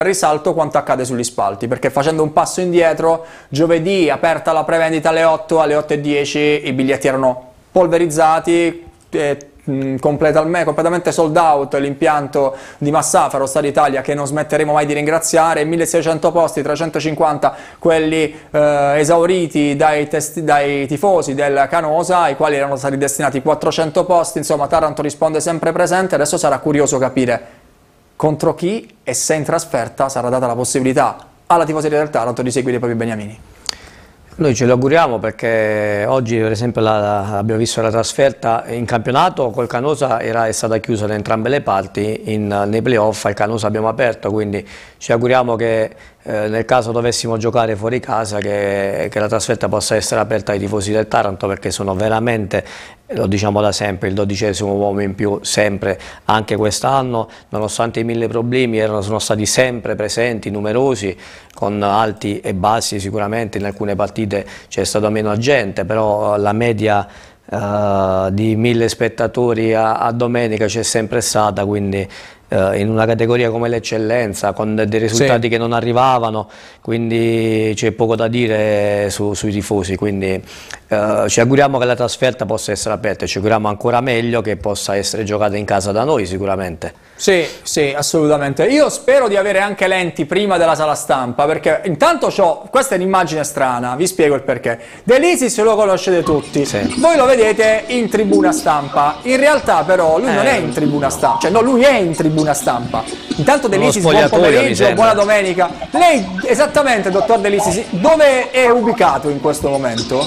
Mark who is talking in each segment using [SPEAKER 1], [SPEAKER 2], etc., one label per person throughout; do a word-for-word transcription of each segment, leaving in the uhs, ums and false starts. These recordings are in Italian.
[SPEAKER 1] risalto quanto accade sugli spalti, perché facendo un passo indietro, giovedì aperta la prevendita alle otto, alle otto e dieci i biglietti erano polverizzati, eh, completamente, completamente sold out l'impianto di Massafaro, Stadio Italia, che non smetteremo mai di ringraziare, milleseicento posti, trecentocinquanta quelli eh, esauriti dai, testi, dai tifosi del Canosa, ai quali erano stati destinati quattrocento posti. Insomma, Taranto risponde sempre presente. Adesso sarà curioso capire contro chi e se in trasferta sarà data la possibilità alla tifoseria del Taranto di seguire i propri beniamini.
[SPEAKER 2] Noi ce lo auguriamo, perché oggi per esempio la, la, abbiamo visto la trasferta in campionato col Canosa, era, è stata chiusa da entrambe le parti, in, nei playoff al Canosa abbiamo aperto, quindi ci auguriamo che eh, nel caso dovessimo giocare fuori casa che, che la trasferta possa essere aperta ai tifosi del Taranto, perché sono veramente, lo diciamo da sempre, il dodicesimo uomo in più sempre, anche quest'anno, nonostante i mille problemi erano, sono stati sempre presenti, numerosi, con alti e bassi sicuramente. In alcune partite c'è stata meno gente, però la media uh, di mille spettatori a, a domenica c'è sempre stata, quindi uh, in una categoria come l'eccellenza, con dei risultati sì. che non arrivavano, quindi c'è poco da dire su, sui tifosi, quindi uh, ci auguriamo che la trasferta possa essere aperta, ci auguriamo ancora meglio che possa essere giocata in casa da noi sicuramente.
[SPEAKER 1] Sì, sì, assolutamente. Io spero di avere anche lenti prima della sala stampa, perché intanto c'ho, questa è un'immagine strana, vi spiego il perché. De Lisis lo conoscete tutti, sì. voi lo vedete in tribuna stampa, in realtà però lui eh. non è in tribuna stampa, cioè no, lui è in tribuna stampa. Intanto De Lisis, buon pomeriggio, buona domenica. Lei, esattamente, dottor De Lisis, dove è ubicato in questo momento?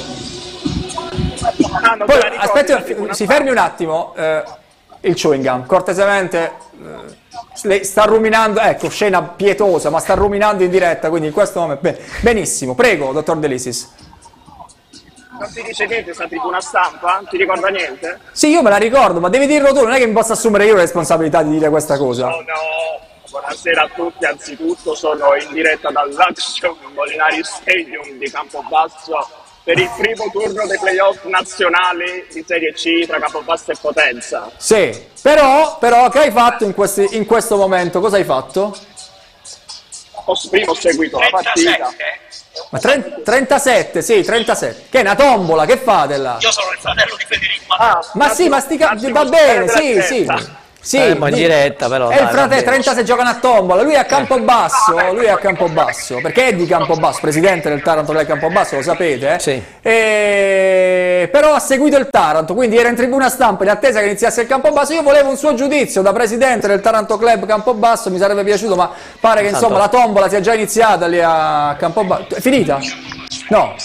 [SPEAKER 1] Poi, aspetti, si fermi un attimo, eh, il chewing gum, cortesemente. Lei sta ruminando, ecco, scena pietosa, ma sta ruminando in diretta, quindi in questo momento benissimo, prego dottor De Lisis.
[SPEAKER 3] Non ti dice niente sta tribuna stampa? Non ti ricorda niente?
[SPEAKER 1] Sì, io me la ricordo, ma devi dirlo tu, non è che mi posso assumere io la responsabilità di dire questa cosa.
[SPEAKER 3] No, no, buonasera a tutti, anzitutto sono in diretta dall'Action Molinari Stadium di Campobasso per il primo turno dei playoff nazionali di Serie C tra Campobasso e Potenza.
[SPEAKER 1] Sì, però, però che hai fatto in, questi, in questo momento? Cosa hai fatto?
[SPEAKER 3] Ho, prima ho seguito la partita.
[SPEAKER 1] Ma trentasette, sì, trentasette. Che è una tombola, che fate là?
[SPEAKER 4] Io sono il fratello di Federico.
[SPEAKER 1] Ah, ma sì, ma sti ca- va bene, sì, sì. Sì,
[SPEAKER 2] eh, ma in diretta però.
[SPEAKER 1] È il fratello, trentasei giocano a tombola, lui è a Campobasso, lui è a Campobasso, perché è di Campobasso, presidente del Taranto del Campobasso, lo sapete, eh?
[SPEAKER 2] Sì.
[SPEAKER 1] E... però ha seguito il Taranto, quindi era in tribuna stampa in attesa che iniziasse il Campobasso. Io volevo un suo giudizio da presidente del Taranto Club Campobasso, mi sarebbe piaciuto, ma pare che insomma la tombola sia già iniziata lì a Campobasso. È finita? No.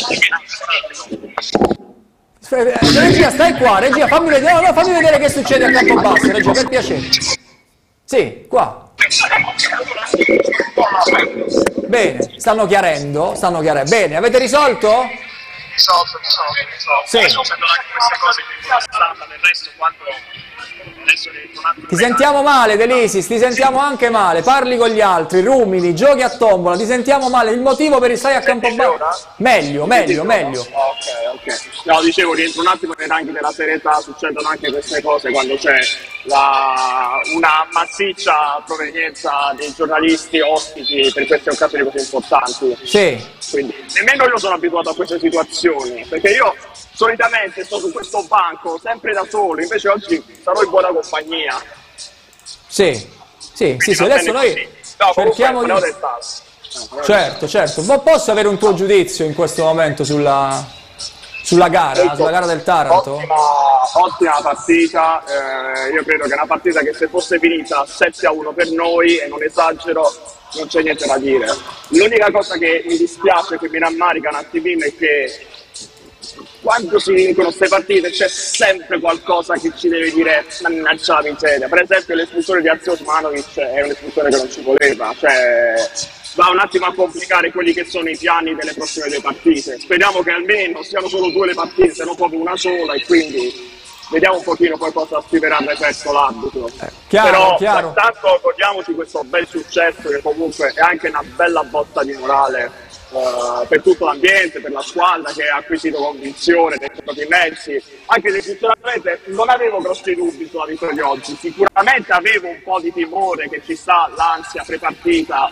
[SPEAKER 1] Regia, stai qua, regia, fammi vedere, no, no, fammi vedere che succede a Campobasso, regia, per piacere. Sì, qua. Bene, stanno chiarendo, stanno chiarendo. Bene, avete risolto?
[SPEAKER 4] Risolto, risolto, risolto.
[SPEAKER 1] Sì.
[SPEAKER 4] Adesso prendono anche queste cose che mi stanno nel resto quando...
[SPEAKER 1] Ti sentiamo male, De Lisis, ti sentiamo anche male, parli con gli altri, rumini, giochi a tombola, ti sentiamo male, il motivo per il stai a Campobasso? Meglio, meglio, meglio.
[SPEAKER 3] Ok, ok. No, dicevo, rientro un attimo nei ranghi della serietà, succedono anche queste cose quando c'è la... una massiccia provenienza di giornalisti ospiti per queste occasioni così importanti.
[SPEAKER 1] Sì.
[SPEAKER 3] Quindi nemmeno io sono abituato a queste situazioni, perché io solitamente sto su questo banco sempre da solo, invece oggi sarò in buona compagnia.
[SPEAKER 1] Sì, sì, sì, sì, adesso noi
[SPEAKER 3] no,
[SPEAKER 1] cerchiamo di... Certo, certo. Ma posso avere un tuo giudizio in questo momento sulla, sulla gara, ecco, sulla gara del Taranto?
[SPEAKER 3] Ottima, ottima partita, eh, io credo che è una partita che se fosse finita sette a uno per noi, e non esagero, non c'è niente da dire. L'unica cosa che mi dispiace, che mi rammarica un attimino, è che quando si vincono queste partite c'è sempre qualcosa che ci deve dire mannaggia la miseria. Per esempio l'espulsione di Azio Osmanovic è un'espulsione che non ci voleva, cioè va un attimo a complicare quelli che sono i piani delle prossime due partite. Speriamo che almeno siano solo due le partite, se non proprio una sola, e quindi vediamo un pochino poi cosa scriverà il resto l'arbitro.
[SPEAKER 1] Eh, chiaro,
[SPEAKER 3] Però
[SPEAKER 1] chiaro.
[SPEAKER 3] intanto godiamoci questo bel successo, che comunque è anche una bella botta di morale eh, per tutto l'ambiente, per la squadra che ha acquisito convinzione nei giocatori immensi, anche se sinceramente non avevo grossi dubbi sulla vittoria di oggi. Sicuramente avevo un po' di timore che ci sta l'ansia prepartita